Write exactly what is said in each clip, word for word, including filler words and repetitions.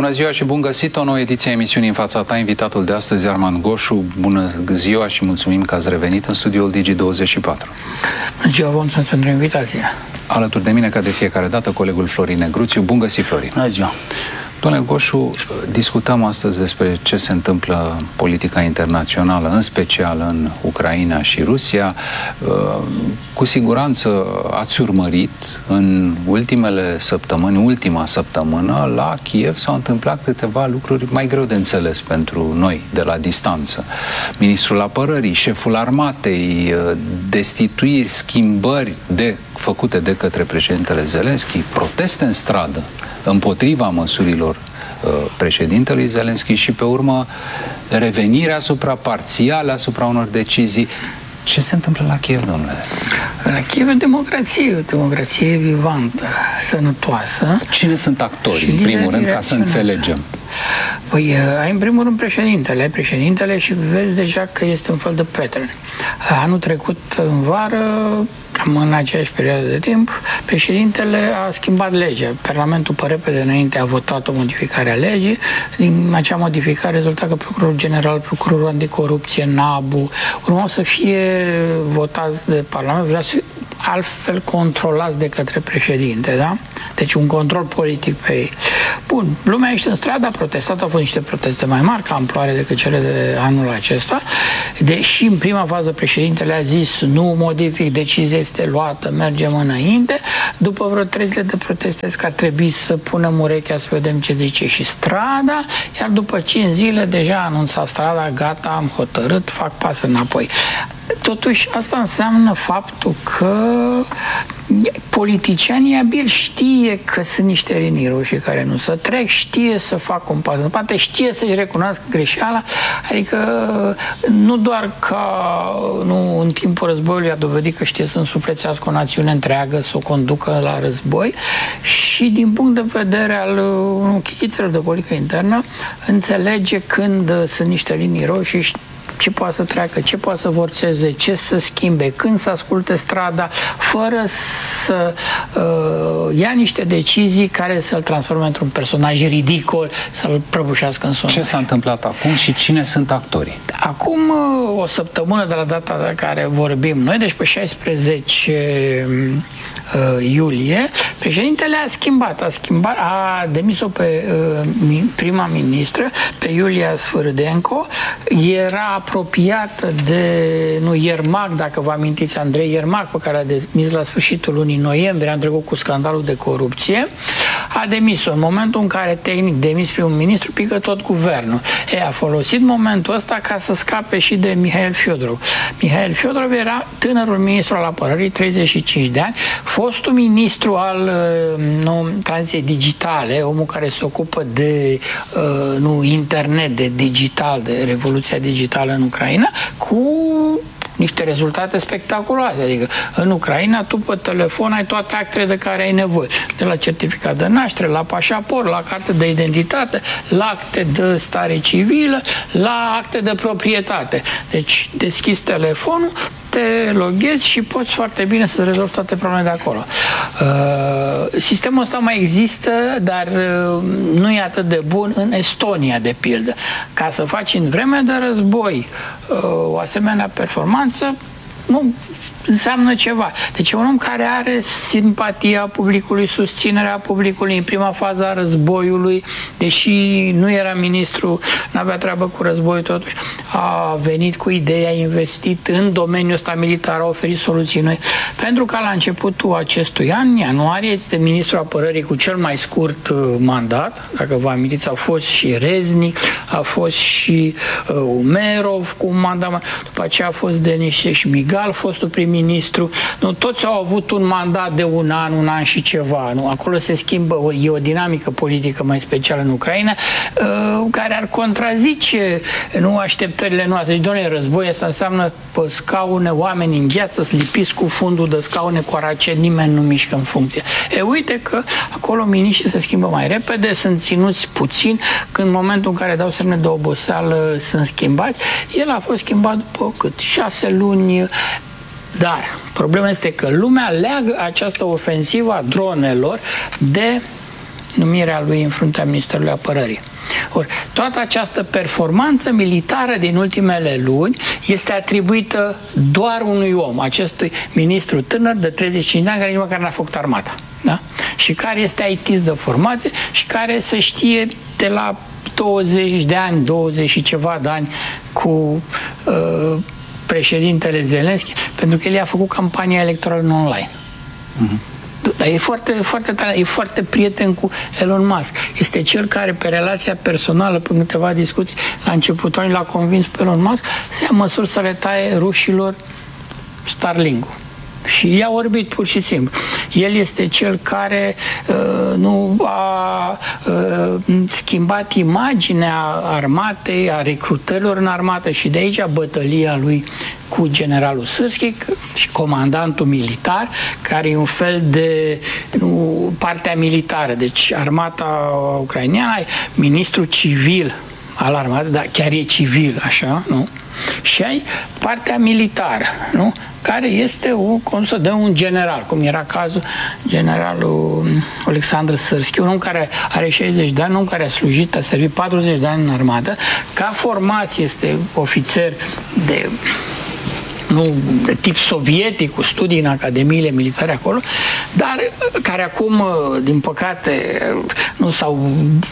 Bună ziua și bun găsit, o nouă ediție a emisiunii În fața ta. Invitatul de astăzi, Armand Goșu. Bună ziua și mulțumim că ați revenit în studioul Digi douăzeci și patru. Bună ziua, vă mulțumesc pentru invitație. Alături de mine, ca de fiecare dată, colegul Florin Negruțiu. Bun găsit, Florin. Bună ziua. Domnule Goșu, discutăm astăzi despre ce se întâmplă în politica internațională, în special în Ucraina și Rusia. Cu siguranță ați urmărit în ultimele săptămâni, ultima săptămână, la Kiev s-au întâmplat câteva lucruri mai greu de înțeles pentru noi, de la distanță. Ministrul Apărării, șeful armatei, destituiri, schimbări de, făcute de către președintele Zelenski, proteste în stradă împotriva măsurilor uh, președintelui Zelenski și, pe urmă, revenirea asupra parțială asupra unor decizii. Ce se întâmplă la Kiev, domnule? La Kiev e democrație, o democrație vivantă, sănătoasă. Cine sunt actorii, în primul rând, ca să înțelegem? Păi, ai în primul rând președintele, președintele și vezi deja că este un fel de Petre. Anul trecut, în vară, cam în aceeași perioadă de timp, președintele a schimbat legea. Parlamentul, pe repede înainte, a votat o modificare a legii. Din acea modificare rezulta că procurorul general, procurorul anticorupție, NABU, urmau să fie votați de Parlament, vrea să fie altfel controlați de către președinte, da? Deci un control politic pe ei. Bun, lumea ești în stradă, a protestat, au fost niște proteste mai mari, ca amploare decât cele de anul acesta, deși în prima fază președintele a zis nu modific, decizia este luată, mergem înainte. După vreo trei zile de proteste că ar trebui să punem urechea să vedem ce zice și strada, iar după cinci zile deja a anunțat strada, gata, am hotărât, fac pas înapoi. Totuși, asta înseamnă faptul că politicianii abia știe că sunt niște linii roșii care nu se trec, știe să facă un pas în spate, știe să-și recunoască greșeala, adică nu doar ca nu, în timpul războiului a dovedit că știe să însuflețească o națiune întreagă, să o conducă la război, și din punct de vedere al nu, chichițelor de politică internă, înțelege când sunt niște linii roșii, ce poate să treacă, ce poate să forțeze, ce să schimbe, când să asculte strada, fără să uh, ia niște decizii care să-l transforme într-un personaj ridicol, să-l prăbușească în somn. Ce s-a întâmplat acum și cine sunt actorii? Acum o săptămână de la data de care vorbim noi, deci pe șaisprezece iulie, președintele a schimbat, a schimbat, a demis-o pe uh, prima ministră, pe Iulia Sfârdenco. Era apropiată de, nu, Iermac, dacă vă amintiți, Andrei Iermac, pe care a demis la sfârșitul lunii noiembrie, a trecut cu scandalul de corupție. A demis-o în momentul în care, tehnic, demis primul ministru, pică tot guvernul. E, a folosit momentul ăsta ca să scape și de Mihail Fiodorov. Mihail Fiodorov era tânărul ministru al apărării, treizeci și cinci de ani, fostul ministru al nu, tranziției digitale, omul care se ocupă de nu, internet, de digital, de revoluția digitală în Ucraina, cu niște rezultate spectaculoase. Adică în Ucraina tu pe telefon ai toate actele de care ai nevoie. De la certificat de naștere, la pașaport, la carte de identitate, la acte de stare civilă, la acte de proprietate. Deci deschizi telefonul, te loghezi și poți foarte bine să rezolvi toate problemele de acolo. Uh, sistemul ăsta mai există, dar uh, nu e atât de bun în Estonia, de pildă. Ca să faci în vreme de război uh, o asemenea performanță, nu înseamnă ceva. Deci e un om care are simpatia publicului, susținerea publicului în prima fază a războiului, deși nu era ministru, n-avea treabă cu războiul, totuși a venit cu ideea, a investit în domeniul ăsta militar, a oferit soluții noi. Pentru că la începutul acestui an, în ianuarie, este ministrul apărării cu cel mai scurt mandat, dacă vă amintiți, au fost și Reznic, a fost și uh, Umerov cu un mandat, după aceea a fost Denis Șmigal, fostul prim-ministru. Nu, toți au avut un mandat de un an, un an și ceva. Nu? Acolo se schimbă, e o dinamică politică mai specială în Ucraina, uh, care ar contrazice nu, așteptările noastre. Deci, doamne, război asta înseamnă pe scaune, oameni în gheață, slipiți cu fundul de scaune cu arace, nimeni nu mișcă în funcție. E, uite că acolo miniștrii se schimbă mai repede, sunt ținuți puțin, când în momentul în care dau semne de oboseală sunt schimbați. El a fost schimbat după cât? Șase luni. Dar problema este că lumea leagă această ofensivă a dronelor de numirea lui în fruntea Ministerului Apărării. Or, toată această performanță militară din ultimele luni este atribuită doar unui om, acestui ministru tânăr de treizeci și cinci de ani, care nici măcar n-a făcut armata. Da? Și care este I T-ist de formație și care se știe de la douăzeci de ani, douăzeci și ceva de ani cu uh, președintele Zelenski, pentru că el i-a făcut campania electorală în online. Uh-huh. Dar e foarte, foarte tare, e foarte prieten cu Elon Musk. Este cel care, pe relația personală, pe câteva discuții, la începutul l-a convins pe Elon Musk să ia măsuri să le taie rușilor Starlink-ul. Și i-a orbit pur și simplu. El este cel care uh, nu a uh, schimbat imaginea armatei, a recrutărilor în armată, și de aici bătălia lui cu generalul Sârski și comandantul militar, care e un fel de nu, partea militară. Deci armata ucraineană, ministrul civil al armatei, dar chiar e civil, așa, nu? Și ai partea militară, nu? Care este o condusă de un general, cum era cazul generalul Alexandru Sârski, un om care are șaizeci de ani, un om care a slujit, a servit patruzeci de ani în armată, ca formație este ofițer de, nu, de tip sovietic, cu studii în academiile militare acolo, dar care acum, din păcate, nu s-au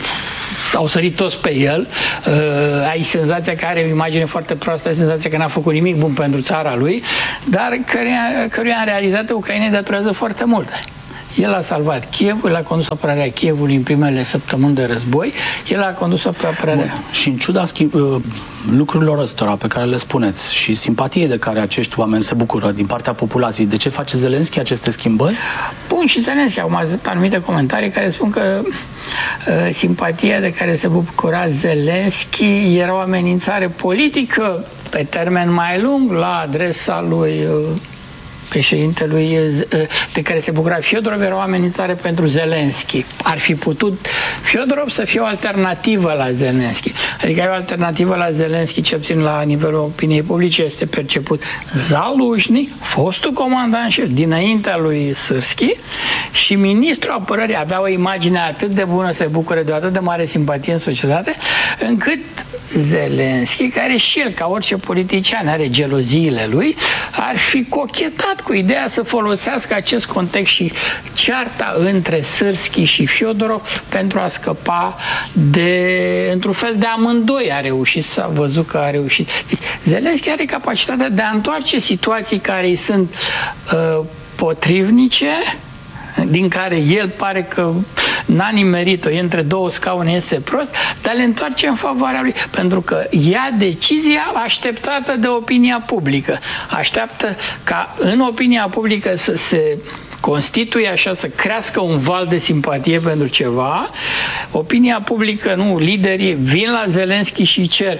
au sărit toți pe el, uh, ai senzația că are o imagine foarte proastă, ai senzația că n-a făcut nimic bun pentru țara lui, dar căruia, căruia în realitate Ucrainei datorează foarte multe. El a salvat Kievul, el a condus apărarea Kievului în primele săptămâni de război, el a condus apărarea... Bun. Și în ciuda schimb, lucrurilor ăstora pe care le spuneți și simpatiei de care acești oameni se bucură din partea populației, de ce face Zelenski aceste schimbări? Bun, și Zelenski. Acum sunt anumite comentarii care spun că uh, simpatia de care se bucura Zelenski era o amenințare politică pe termen mai lung la adresa lui... Uh, președintelui de care se bucura Fiodorov, era o amenințare pentru Zelenski. Ar fi putut Fiodorov să fie o alternativă la Zelenski. Adică o alternativă la Zelenski, ce puțin la nivelul opiniei publice, este perceput Zaluzhny, fostul comandant șef dinaintea lui Sârski, și ministrul apărării avea o imagine atât de bună, se bucură de o atât de mare simpatie în societate, încât Zelenski, care și el, ca orice politician, are geloziile lui, ar fi cochetat cu ideea să folosească acest context și cearta între Sârski și Fiodorov pentru a scăpa de, într-un fel de amândoi a reușit, s-a văzut că a reușit. Deci, Zelenski are capacitatea de a întoarce situații care îi sunt uh, potrivnice, din care el pare că n-a nimerit-o, e între două scaune, iese prost, dar le întoarce în favoarea lui, pentru că ia decizia așteptată de opinia publică. Așteaptă ca în opinia publică să se constituie așa, să crească un val de simpatie pentru ceva. Opinia publică, nu, liderii vin la Zelenski și cer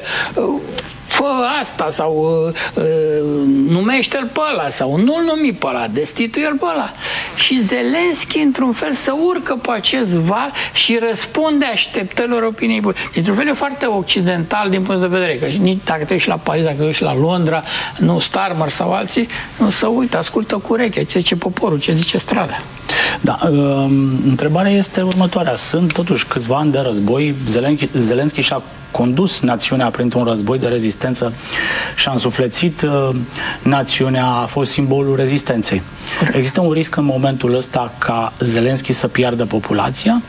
fă asta sau uh, uh, numește-l pe ăla sau nu-l numi pe ăla, destituie-l pe ăla. Și Zelenski, într-un fel, să urcă pe acest val și răspunde așteptărilor opiniei publice. Într-un fel e foarte occidental din punct de vedere, că nici dacă te uiți la Paris, dacă te uiți la Londra, nu Starmer sau alții, nu să uite, ascultă cu urechea ce zice poporul, ce zice strada. Da, uh, întrebarea este următoarea. Sunt totuși câțiva ani de război, Zelenski, Zelenski și-a condus națiunea printr-un război de rezistență și a însuflețit uh, națiunea, a fost simbolul rezistenței. Există un risc în momentul ăsta ca Zelenski să piardă populația?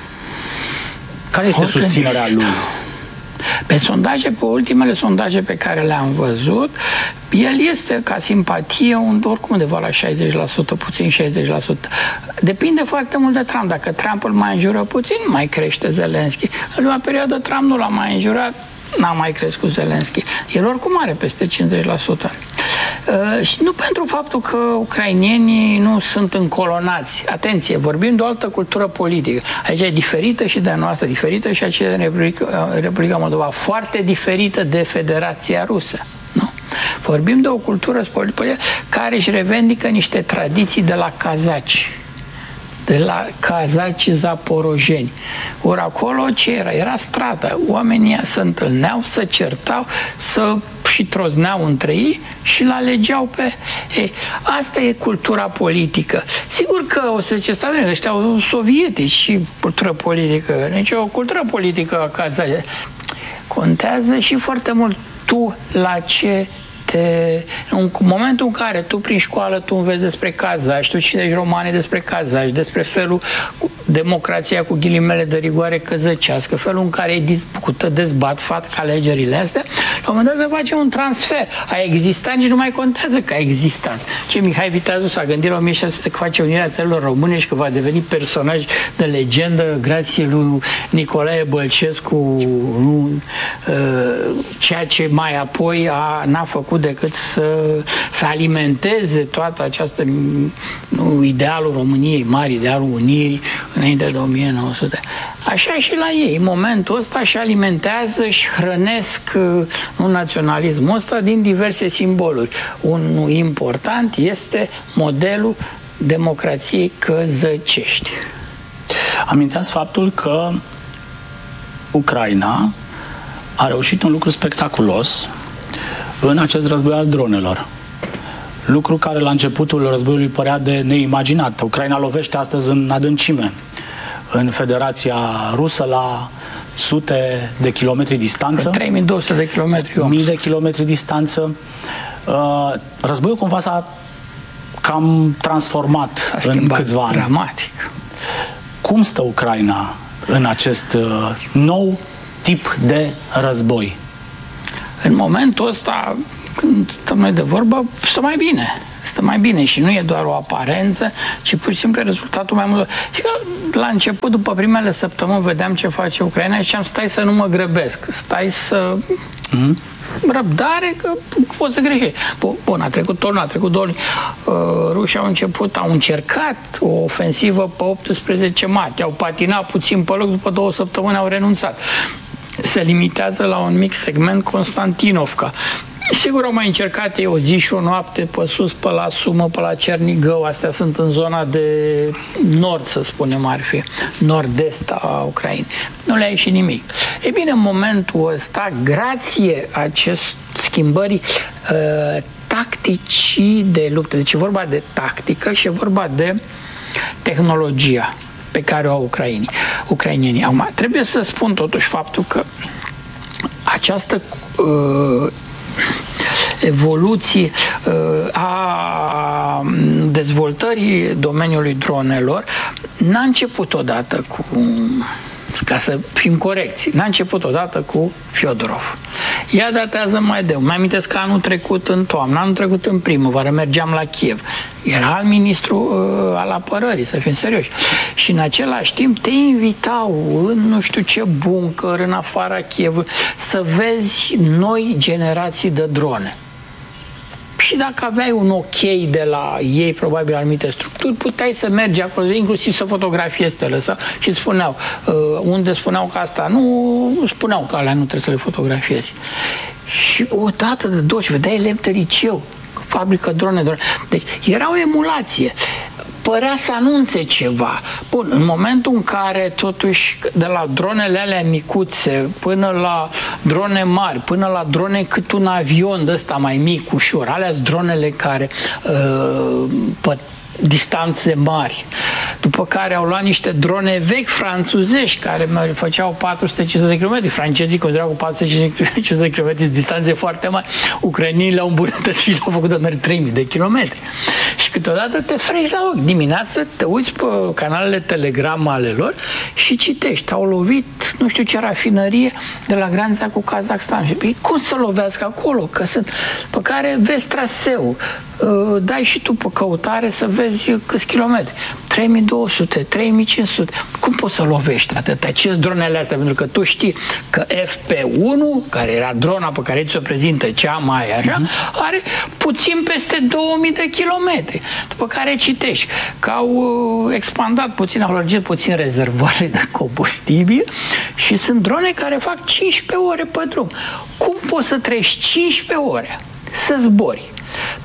Care este Orice susținerea lui? Pe sondaje, pe ultimele sondaje pe care le-am văzut, el este ca simpatie un, oricum undeva la șaizeci la sută, puțin șaizeci la sută. Depinde foarte mult de Trump. Dacă Trump îl mai înjură puțin, mai crește Zelenski. În ultima perioadă Trump nu l-a mai înjurat, n-a mai crescut Zelenski. El oricum are peste cincizeci la sută. Uh, și nu pentru faptul că ucrainienii nu sunt încolonați. Atenție, vorbim de o altă cultură politică. Aici e diferită și de a noastră, diferită și aceea din Republica, Republica Moldova, foarte diferită de Federația Rusă. Nu? Vorbim de o cultură politică care își revendică niște tradiții de la cazaci, de la cazacii zaporojeni. Ori acolo ce era? Era strata. Oamenii se întâlneau, se certau, să și trozneau între ei și la legeau pe... Ei, asta e cultura politică. Sigur că o să zice, stai, ăștia au sovietici și cultură politică. Deci o cultură politică a cazacii. Contează și foarte mult tu la ce te... În momentul în care tu prin școală tu înveți despre cazaci, tu citești romane despre cazaci, despre felul democrația cu ghilimele de rigoare căzăcească, felul în care ei discută, dezbat, fac alegerile astea, la un moment dat se face un transfer. A existat, nici nu mai contează că a existat. Ce Mihai Viteazu s-a gândit la o mie șase sute că face Unirea Țărilor Române și că va deveni personaj de legendă grație lui Nicolae Bălcescu, nu, ceea ce mai apoi a, n-a făcut decât să, să alimenteze toată această nu, idealul României mari, idealul Unirii înainte de o mie nouă sute. Așa și la ei, în momentul ăsta și alimentează și hrănesc nu, naționalismul ăsta din diverse simboluri. Unul important este modelul democrației căzăcești. Aminteați faptul că Ucraina a reușit un lucru spectaculos în acest război al dronelor. Lucru care la începutul războiului părea de neimaginat. Ucraina lovește astăzi în adâncime, în Federația Rusă, la sute de kilometri distanță. trei mii două sute de kilometri. Mii de kilometri distanță. Războiul cumva s-a cam transformat în câțiva ani. Dramatic. Cum stă Ucraina în acest nou tip de război? În momentul ăsta, când stăm noi de vorbă, stă mai bine. Stă mai bine și nu e doar o aparență, ci pur și simplu rezultatul mai mult. Și că la început, după primele săptămâni, vedeam ce face Ucraina și ziceam, stai să nu mă grăbesc, stai să... Mm-hmm. Răbdare, că poți să greșești. Bun, a trecut tot, a trecut două luni. Uh, rușii au început, au încercat o ofensivă pe optsprezece martie, au patinat puțin pe loc, după două săptămâni au renunțat. Se limitează la un mic segment Constantinovka. Sigur au mai încercat ei o zi și o noapte pe sus, pe la Sumă, pe la Cernigău. Astea sunt în zona de nord, să spunem, ar fi nord-est a Ucrainei. Nu le-a ieșit nimic. E bine, în momentul ăsta, grație acest schimbării uh, tacticii de luptă, deci e vorba de tactică și e vorba de tehnologia pe care o au ucrainii. ucrainienii. Acum, trebuie să spun totuși faptul că această uh, evoluție uh, a dezvoltării domeniului dronelor n-a început odată cu, ca să fim corecți, n-a început odată cu Fiodorov. Ea datează mai de. Mai amintesc că anul trecut în toamnă, anul trecut în primăvară, mergeam la Kiev. Era alt ministru uh, al apărării, să fim serioși. Și în același timp te invitau în nu știu ce buncăr, în afara Kiev, să vezi noi generații de drone. Și dacă aveai un ok de la ei, probabil anumite structuri, puteai să mergi acolo, inclusiv să fotografiezi, te lăsa și îți spuneau, uh, unde spuneau că asta nu, spuneau că alea nu trebuie să le fotografiezi. Și o dată de două și vedeai elevi de liceu, fabrică drone, drone. Deci era o emulație. Părea să anunțe ceva. Bun, în momentul în care totuși de la dronele alea micuțe până la drone mari, până la drone cât un avion de ăsta mai mic, ușor, alea-s dronele care uh, pe distanțe mari. După care au luat niște drone vechi franțuzești care făceau patru sute cincizeci de kilometri. Francezii considerau cu patru sute cincizeci de kilometri distanțe foarte mari. Ucrainii le-au îmbunătățit și le-au făcut de merg trei mii de kilometri. Și câteodată te frești la ochi. Dimineața te uiți pe canalele Telegram ale lor și citești. Au lovit nu știu ce rafinărie de la granița cu Kazakhstan. Și păi, cum să lovească acolo? Că sunt... Pe care vezi traseul. Dai și tu pe căutare să vezi câți kilometri. trei mii două sute, trei mii cinci sute. Cum poți să lovești atâta? Ce dronele astea? Pentru că tu știi că F P unu, care era drona pe care ți-o prezintă cea mai așa, uh-huh. are puțin peste două mii de kilometri. După care citești că au expandat puțin, au lărgit puțin rezervoare de combustibil și sunt drone care fac cincisprezece ore pe drum. Cum poți să treci cincisprezece ore să zbori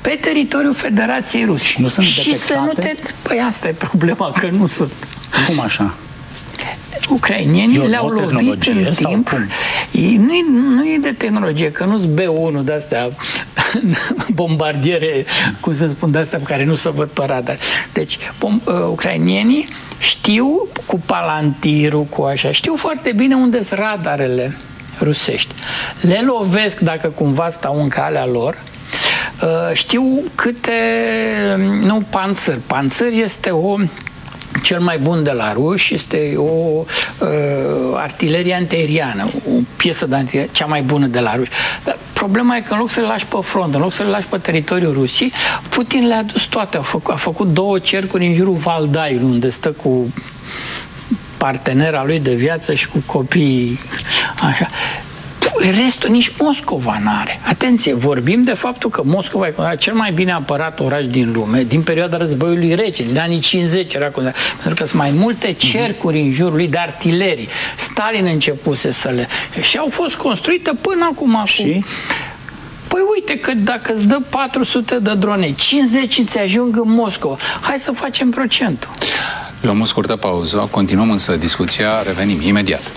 pe teritoriul Federației Ruse. Și nu sunt și să nu te... Păi asta e problema, că nu sunt. Cum așa? Ucrainienii le-au lovit în timp. Nu e, nu e de tehnologie, că nu-s B unu de-astea bombardiere, cum să spun, de-astea care nu se văd pe radar. Deci, bom, uh, ucrainienii știu cu palantirul, cu așa, știu foarte bine unde sunt radarele rusești. Le lovesc dacă cumva stau în calea lor. Uh, știu câte, nu panțări. Panțări este o cel mai bun de la ruși, este o uh, artilerie antiaeriană, o piesă de antiaeriană, cea mai bună de la ruși. Dar problema e că în loc să le lași pe front, în loc să le lași pe teritoriul Rusiei, Putin le-a dus toate. A făcut, a făcut două cercuri în jurul Valdaiului, unde stă cu partenera lui de viață și cu copiii. Așa. Restul nici Moscova n-are. Atenție, vorbim de faptul că Moscova e cel mai bine apărat oraș din lume, din perioada războiului rece, din anii cincizeci era considerat, pentru că sunt mai multe cercuri în jurul lui de artilerii. Stalin începuse să le... Și au fost construite până acum. Și? Acum. Păi uite că dacă îți dă patru sute de drone, cincizeci ți ajung în Moscova. Hai să facem procentul. Luăm o scurtă pauză, continuăm însă discuția, revenim imediat.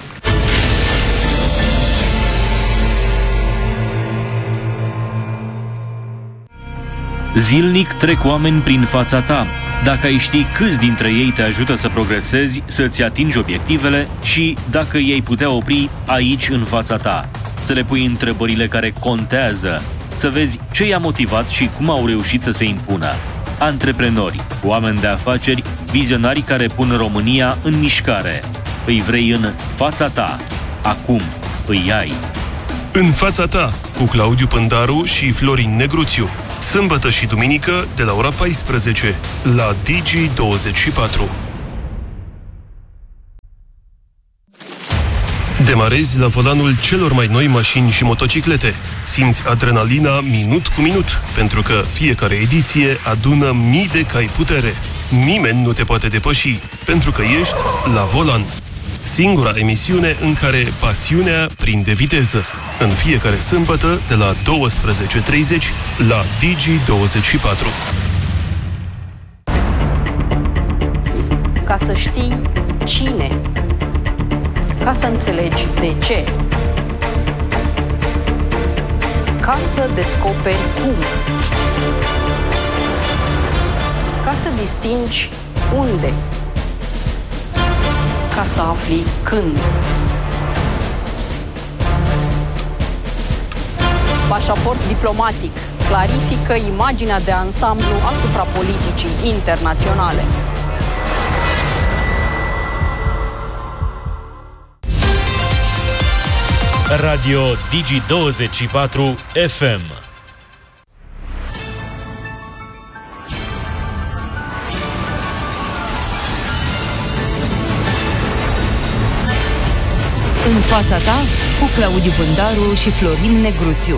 Zilnic trec oameni prin fața ta. Dacă ai ști câți dintre ei te ajută să progresezi, să-ți atingi obiectivele și dacă i-ai putea opri aici în fața ta. Să le pui întrebările care contează, să vezi ce i-a motivat și cum au reușit să se impună. Antreprenori, oameni de afaceri, vizionari care pun România în mișcare. Îi vrei în fața ta. Acum îi ai. În fața ta, cu Claudiu Pândaru și Florin Negruțiu. Sâmbătă și duminică, de la ora paisprezece, la Digi douăzeci și patru. Demarezi la volanul celor mai noi mașini și motociclete. Simți adrenalina minut cu minut, pentru că fiecare ediție adună mii de cai putere. Nimeni nu te poate depăși, pentru că ești la volan. Singura emisiune în care pasiunea prinde viteză. În fiecare sâmbătă, de la douăsprezece și treizeci, la Digi douăzeci și patru. Ca să știi cine, ca să înțelegi de ce, ca să descoperi cum, ca să distingi unde, ca să afli când. Pașaport diplomatic clarifică imaginea de ansamblu asupra politicii internaționale. Radio Digi douăzeci și patru F M. În fața ta, cu Claudiu Pândaru și Florin Negruțiu.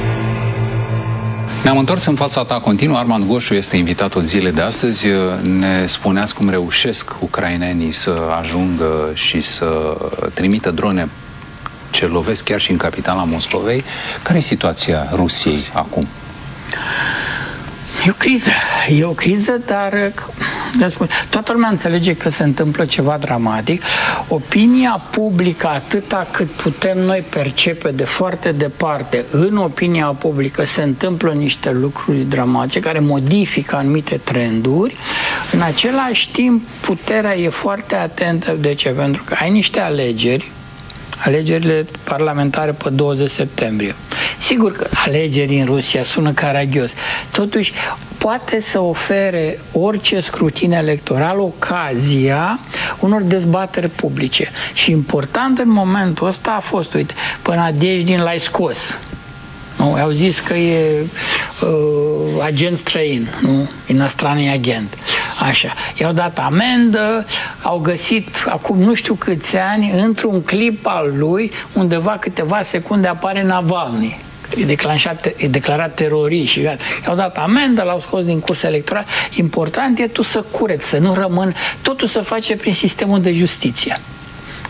Ne-am întors în fața ta continuă. Armand Goșu este invitatul zilei de astăzi. Ne spuneați cum reușesc ucrainenii să ajungă și să trimită drone ce lovesc chiar și în capitala Moscovei. Care e situația Rusiei acum? E o criză. E o criză, dar toată lumea înțelege că se întâmplă ceva dramatic. Opinia publică, atâta cât putem noi percepe de foarte departe, în opinia publică se întâmplă niște lucruri dramatice care modifică anumite trenduri. În același timp, puterea e foarte atentă. De ce? Pentru că ai niște alegeri, alegerile parlamentare pe douăzeci septembrie. Sigur că alegeri în Rusia sună caragios. Totuși, poate să ofere orice scrutin electoral ocazia unor dezbateri publice. Și important în momentul ăsta a fost, uite, pe Nadejdin l-ai scos. Nu? Au zis că e uh, agent străin, nu? Inostranii agent. Așa. I-au dat amendă, au găsit acum nu știu câți ani, într-un clip al lui, undeva câteva secunde apare Navalny. E, declanșat, e declarat terorist și gata. I-au dat amendă, l-au scos din curs electoral. Important e tu să cureți, să nu rămân, totul să face prin sistemul de justiție.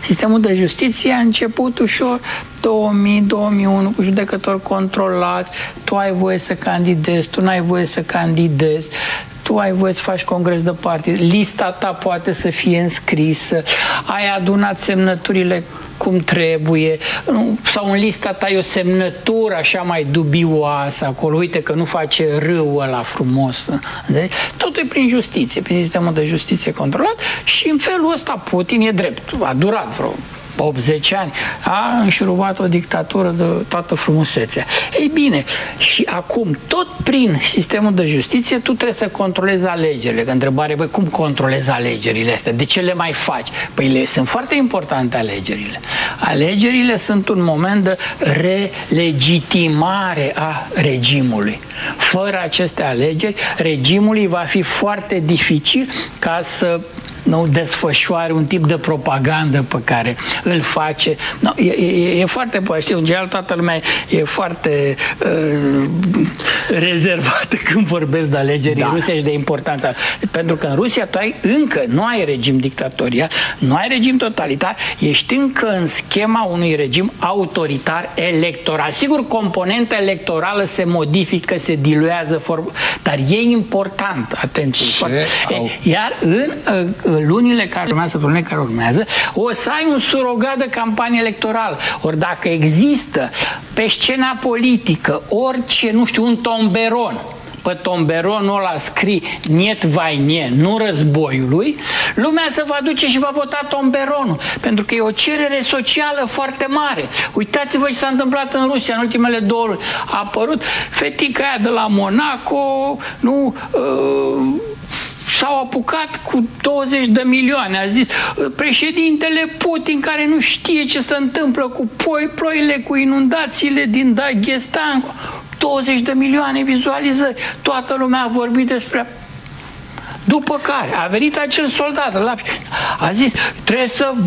Sistemul de justiție a început ușor două mii două mii unu cu judecători controlați, tu ai voie să candidezi, tu n-ai voie să candidezi, tu ai voie să faci congres de partid, lista ta poate să fie înscrisă, ai adunat semnăturile cum trebuie, sau în lista ta e o semnătură așa mai dubioasă acolo, uite că nu face râul ăla frumos. Deci, totul e prin justiție, prin sistemul de justiție controlat și în felul ăsta Putin e drept, a durat vreo opt zece ani, a înșurubat o dictatură de toată frumusețea. Ei bine, și acum, tot prin sistemul de justiție, tu trebuie să controlezi alegerile. Că întrebare, băi, cum controlezi alegerile astea? De ce le mai faci? Păi le, sunt foarte importante alegerile. Alegerile sunt un moment de relegitimare a regimului. Fără aceste alegeri, regimului va fi foarte dificil ca să nu desfășoare un tip de propagandă pe care îl face. No, e, e, e foarte, știu, în general toată lumea e foarte uh, rezervată când vorbesc de alegeri da. în Rusia și de importanța. Pentru că în Rusia tu ai, încă nu ai regim dictatorial, nu ai regim totalitar, ești încă în schema unui regim autoritar electoral. Sigur, componenta electorală se modifică, se diluează, dar e important, atenție. Foarte, au... Iar în uh, lunile care urmează, lunile care urmează, o să ai un surogat de campanie electorală. Ori dacă există pe scena politică orice, nu știu, un tomberon, pe tomberonul ăla scrie niet vai nie, nu războiului, lumea se va duce și va vota tomberonul, pentru că e o cerere socială foarte mare. Uitați-vă ce s-a întâmplat în Rusia în ultimele două luni. A apărut fetica aia de la Monaco, nu... Uh, s-au apucat cu douăzeci de milioane. A zis președintele Putin, care nu știe ce se întâmplă cu ploile, cu inundațiile din Dagestan. douăzeci de milioane vizualizări. Toată lumea a vorbit despre... După care a venit acel soldat, a zis, trebuie să